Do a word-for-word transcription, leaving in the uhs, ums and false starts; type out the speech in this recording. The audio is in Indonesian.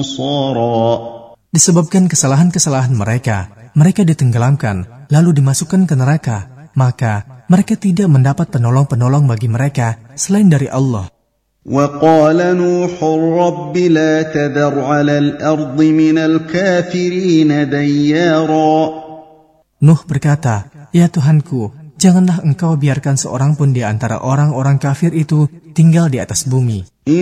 Disebabkan kesalahan-kesalahan mereka, mereka ditenggelamkan, lalu dimasukkan ke neraka. Maka mereka tidak mendapat penolong-penolong bagi mereka selain dari Allah. وَقَالَ نُوحٌ رَبِّ لَا تَذَرْ عَلَى الْأَرْضِ مِنَ الْكَافِرِينَ دَيَّارًا. Nuh berkata, "Ya Tuhanku, janganlah engkau biarkan seorang pun di antara orang-orang kafir itu tinggal di atas bumi."